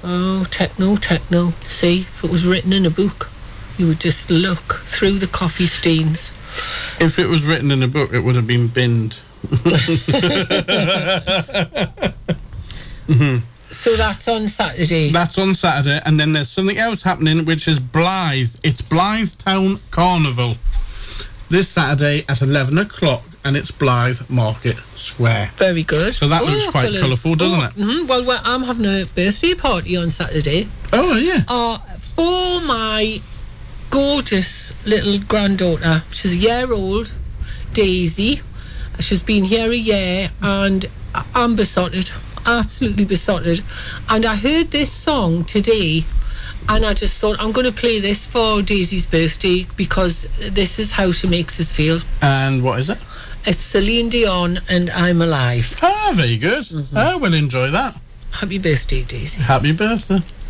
Oh, techno. See, if it was written in a book, you would just look through the coffee stains. If it was written in a book, it would have been binned. So that's on Saturday. That's on Saturday, and then there's something else happening, which is Blythe. It's Blythe Town Carnival. This Saturday at 11 o'clock, and it's Blythe Market Square. Very good. So that looks quite colourful, doesn't it? Mm-hmm. Well, I'm having a birthday party on Saturday. Oh, yeah. For my gorgeous little granddaughter. She's a year old, Daisy. She's been here a year, and I'm besotted. Absolutely besotted. And I heard this song today, and I just thought, I'm going to play this for Daisy's birthday, because this is how she makes us feel. And what is it? It's Celine Dion and I'm Alive. Ah, very good. Mm-hmm. We'll enjoy that. Happy birthday, Daisy. Happy birthday.